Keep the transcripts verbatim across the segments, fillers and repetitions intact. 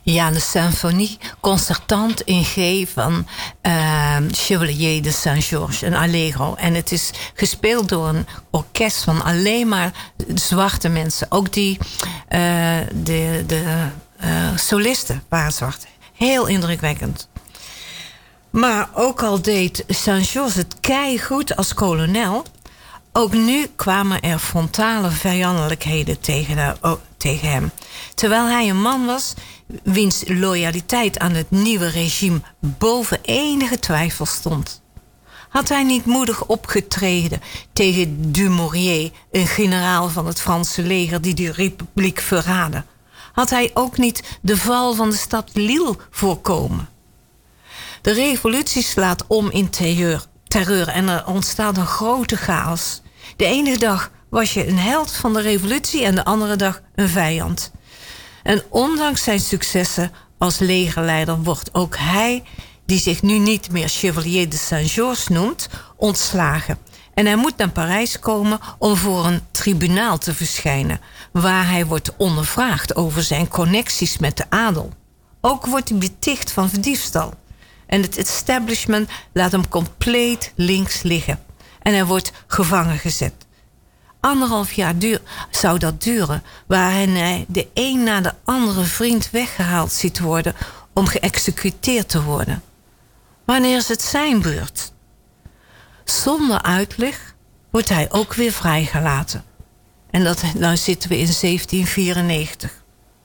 Ja, de symfonie concertante in G van uh, Chevalier de Saint-Georges, een allegro. En het is gespeeld door een orkest van alleen maar zwarte mensen. Ook die, uh, de, de uh, solisten waren zwart. Heel indrukwekkend. Maar ook al deed Saint-Georges het keigoed als kolonel, ook nu kwamen er frontale vijandelijkheden tegen, de, oh, tegen hem. Terwijl hij een man was wiens loyaliteit aan het nieuwe regime boven enige twijfel stond. Had hij niet moedig opgetreden tegen Dumouriez, een generaal van het Franse leger die de republiek verraadde? Had hij ook niet de val van de stad Lille voorkomen? De revolutie slaat om in terreur, terreur en er ontstaat een grote chaos. De ene dag was je een held van de revolutie en de andere dag een vijand. En ondanks zijn successen als legerleider wordt ook hij, die zich nu niet meer Chevalier de Saint-Georges noemt, ontslagen. En hij moet naar Parijs komen om voor een tribunaal te verschijnen, waar hij wordt ondervraagd over zijn connecties met de adel. Ook wordt hij beticht van diefstal. En het establishment laat hem compleet links liggen. En hij wordt gevangen gezet. Anderhalf jaar duur, zou dat duren, waarin hij de een na de andere vriend weggehaald ziet worden om geëxecuteerd te worden. Wanneer is het zijn beurt? Zonder uitleg wordt hij ook weer vrijgelaten. En dat, dan zitten we in zeventien vierennegentig.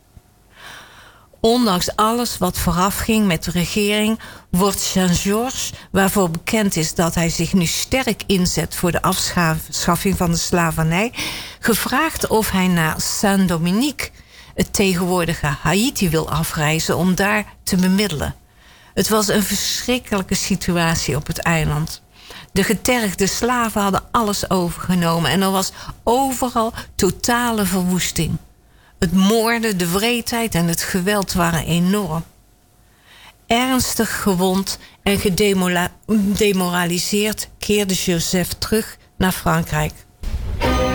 Ondanks alles wat vooraf ging met de regering, wordt Saint-Georges, waarvoor bekend is dat hij zich nu sterk inzet voor de afschaffing van de slavernij, gevraagd of hij naar Saint-Dominique, het tegenwoordige Haiti, wil afreizen om daar te bemiddelen. Het was een verschrikkelijke situatie op het eiland. De getergde slaven hadden alles overgenomen en er was overal totale verwoesting. Het moorden, de wreedheid en het geweld waren enorm. Ernstig gewond en gedemoraliseerd keerde Joseph terug naar Frankrijk.